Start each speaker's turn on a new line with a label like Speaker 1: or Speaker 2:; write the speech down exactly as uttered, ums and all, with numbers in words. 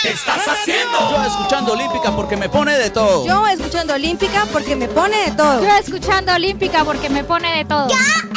Speaker 1: estás haciendo?
Speaker 2: Yo escuchando Olímpica porque me pone de todo.
Speaker 3: Yo escuchando Olímpica porque me pone de todo.
Speaker 4: Yo escuchando Olímpica porque me pone de todo.
Speaker 5: Yo